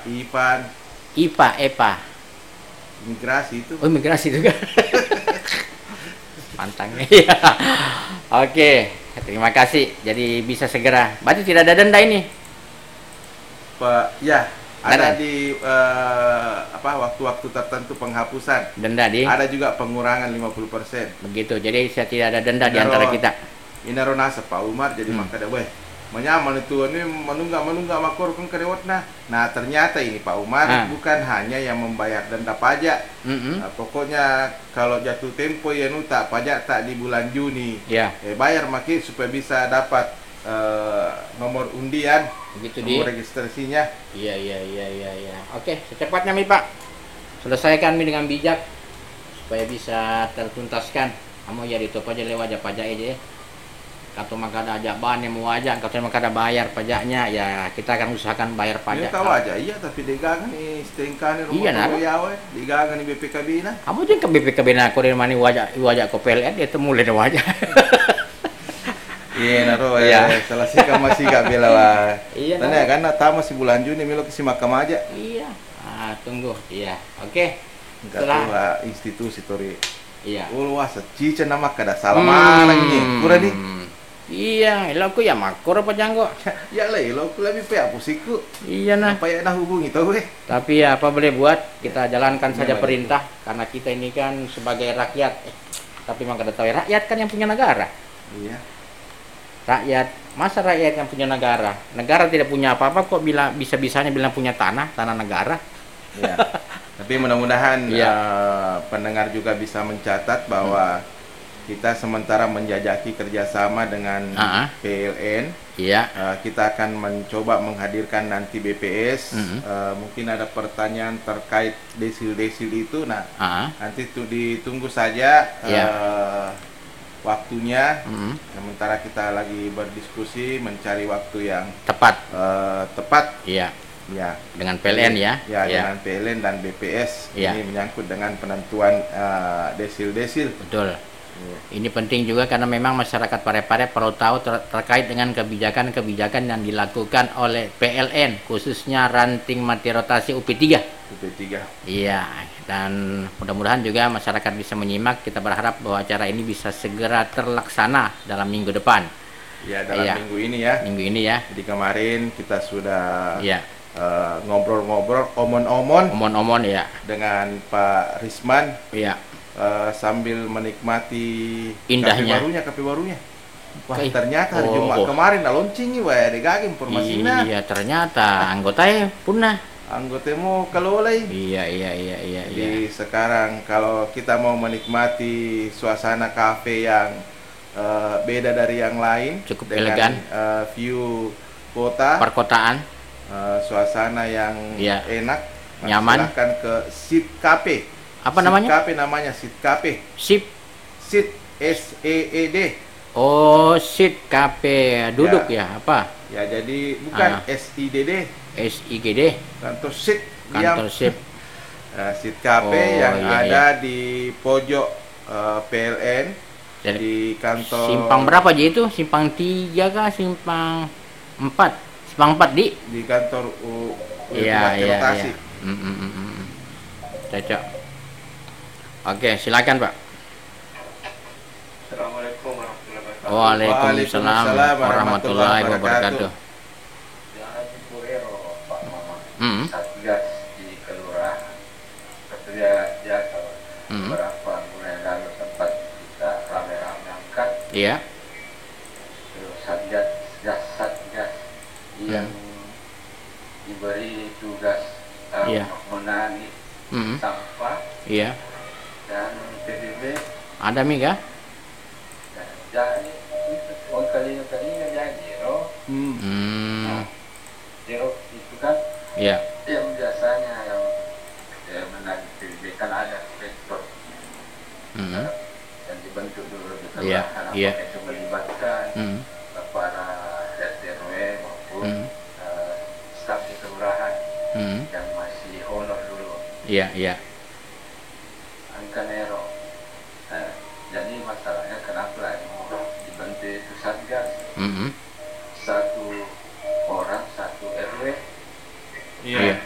Ipan, IPA, EPA. imigrasi itu. Oh, imigrasi juga. Pantang. Iya. Oke, terima kasih. Jadi bisa segera. Berarti tidak ada denda ini. Pak, ya, ada Ada. di waktu-waktu tertentu penghapusan. Denda di. Ada juga pengurangan 50%. Begitu. Jadi saya tidak ada denda di antara kita. Inaro nasa Pak Umar jadi maka ada menyaman itu ini menunggak makor kan kedewatna. Nah ternyata ini Pak Umar bukan hanya yang membayar denda pajak. Nah, pokoknya kalau jatuh tempo ya tak pajak tak di bulan Juni. Ya. Bayar makin supaya bisa dapat nomor undian, Begitu nomor registrasinya. Iya. Oke, secepatnya Mi Pak. Selesaikan Mi dengan bijak supaya bisa tertuntaskan. Kamu ya ditutup aja lewat pajak aja ya. Kalau maka ada ajak bahan yang mau ajak, kalau maka ada bayar pajaknya, ya kita akan usahakan bayar pajak. Ini tahu aja, iya tapi digagan nih setengah nih rumah yawe, digagan nih BPKB nah. Kamu juga ke BPKB nah, aku dari mana wajak ke PLN dia temu le wajak. Iya naro selesai kan masih gak bela lah. Iya. Tanya kan tahu masih bulan Juni milo ke makam aja. Iya. Tunggu. Iya. Oke. Setelah institusi tori. Iya. Ulwasa cica nama kada salah mana nih. Kurang nih. Iya, aku ya makor apa janggo. Ya lah, aku lebih pe pusiku. Iya nah. Apa ya nah hubungi tuh Tapi ya apa boleh buat, kita jalankan saja perintah karena kita ini kan sebagai rakyat. Tapi memang kada tahu ya, rakyat kan yang punya negara. Iya. Rakyat, masa rakyat yang punya negara? Negara tidak punya apa-apa kok bisa-bisanya bilang punya tanah negara. Iya. Tapi mudah-mudahan pendengar juga bisa mencatat bahwa kita sementara menjajaki kerjasama dengan PLN. Iya. Kita akan mencoba menghadirkan nanti BPS. Mungkin ada pertanyaan terkait desil-desil itu. Nah, nanti ditunggu saja waktunya. Sementara kita lagi berdiskusi mencari waktu yang tepat. Iya. Ya. Dengan PLN ya. Ya, dengan PLN dan BPS. Ini menyangkut dengan penentuan desil-desil. Betul. Ini penting juga karena memang masyarakat Parepare perlu tahu terkait dengan kebijakan-kebijakan yang dilakukan oleh PLN, khususnya ranting mati rotasi UP3. Iya, dan mudah-mudahan juga masyarakat bisa menyimak. Kita berharap bahwa acara ini bisa segera terlaksana dalam minggu depan. Ya, dalam minggu ini ya. Minggu ini ya. Jadi kemarin kita sudah ngobrol-ngobrol, omon-omon ya dengan Pak Risman. Iya. Sambil menikmati indahnya kafe barunya. Wah, ternyata hari Jumat kemarin launching digaging informasinya. Iya, ternyata anggotanya punah. Anggotanya kelola. Iya. Jadi sekarang kalau kita mau menikmati suasana kafe yang beda dari yang lain, cukup dengan elegan, view kota, perkotaan, suasana yang enak, nyaman, silakan ke Sip Cafe. Apa namanya? Sip Cafe namanya, Sip Cafe. Sip SEED. Oh, Sip Cafe. Duduk ya apa? Ya, jadi bukan SIDD. SIGD. Kantor Sip. Kantor Sip. Sip Cafe yang ada di pojok PLN. Jadi, di kantor. Simpang berapa aja itu? Simpang 3 kah? Simpang 4? Simpang 4 di kantor Iya. Cocok. Oke, silakan Pak. Assalamualaikum warahmatullahi wabarakatuh. Waalaikumsalam warahmatullahi wabarakatuh. Satgas di kelurahan Satria Jasa beberapa mulai lalu tempat kita rame-rame angkat. Iya. Satgas yang diberi tugas menangani sampah. Iya. Dan PBB ada mi kah? Jadi kali-kalinya jadi zero itu kan yang biasanya yang menagih PBB kan ada inspektor yang dibentuk dulu di kelurahan apakah itu melibatkan para RT RW maupun staf di kelurahan yang masih honor dulu. Iya. Angkanero. Jadi masalahnya kenapa mau dibantu itu satgas? Satu orang satu RW. Iya.